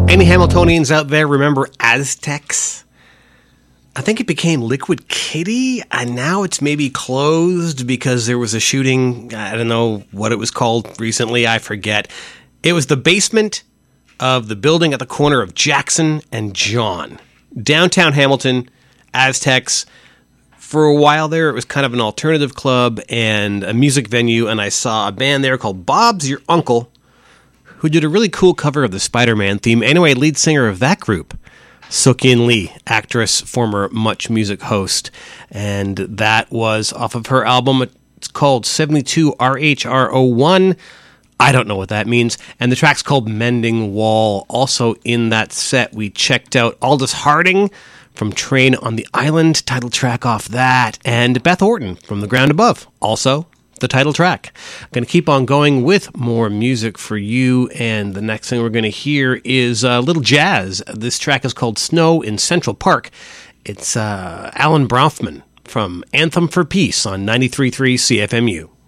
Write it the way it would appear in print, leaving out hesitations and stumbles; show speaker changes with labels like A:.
A: Any Hamiltonians out there remember Aztecs? I think it became Liquid Kitty, and now it's maybe closed because there was a shooting. I don't know what it was called recently. I forget. It was the basement of the building at the corner of Jackson and John. Downtown Hamilton, Aztecs. For a while there, it was kind of an alternative club and a music venue, and I saw a band there called Bob's Your Uncle, who did a really cool cover of the Spider-Man theme. Anyway, lead singer of that group, Sookyun Lee, actress, former Much Music host, and that was off of her album. It's called 72 RHR01. I don't know what that means. And the track's called Mending Wall. Also in that set, we checked out Aldous Harding from Train on the Island, title track off that, and Beth Orton from The Ground Above, also the title track. I'm going to keep on going with more music for you, and the next thing we're going to hear is a little jazz. This track is called Snow in Central Park. It's Alan Bronfman from Anthem for Peace on 93.3 CFMU.